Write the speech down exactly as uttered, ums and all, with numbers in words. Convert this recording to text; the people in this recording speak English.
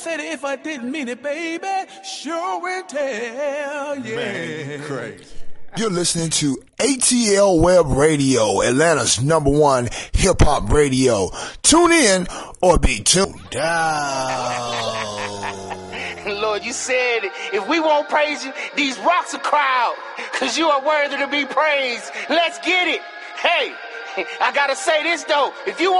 Said it if I didn't mean it, baby. Sure will tell, yeah. Man, crazy. You're listening to A T L Web Radio, Atlanta's number one hip-hop radio. Tune in or be tuned down. Lord, you said if we won't praise you, these rocks will cry out, because you are worthy to be praised. Let's get it. Hey, I got to say this, though. If you want